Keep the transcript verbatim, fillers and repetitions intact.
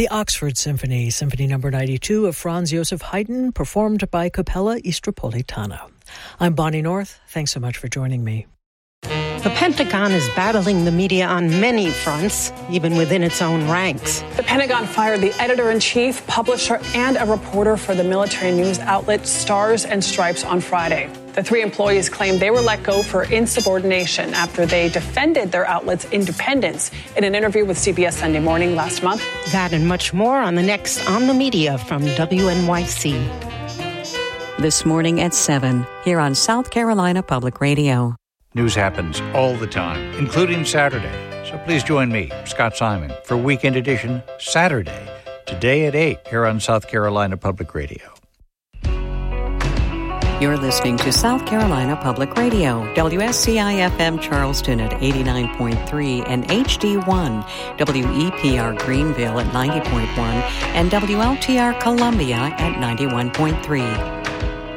The Oxford Symphony, Symphony Number ninety-two of Franz Joseph Haydn, performed by Capella Istropolitana. I'm Bonnie North. Thanks so much for joining me. The Pentagon is battling the media on many fronts, even within its own ranks. The Pentagon fired the editor-in-chief, publisher, and a reporter for the military news outlet Stars and Stripes on Friday. The three employees claimed they were let go for insubordination after they defended their outlet's independence in an interview with C B S Sunday Morning last month. That and much more on the next On the Media from W N Y C. This morning at seven, here on South Carolina Public Radio. News happens all the time, including Saturday. So please join me, Scott Simon, for Weekend Edition Saturday, today at eight, here on South Carolina Public Radio. You're listening to South Carolina Public Radio, W S C I F M Charleston at eighty-nine point three and H D one, W E P R Greenville at ninety point one, and W L T R Columbia at ninety-one point three.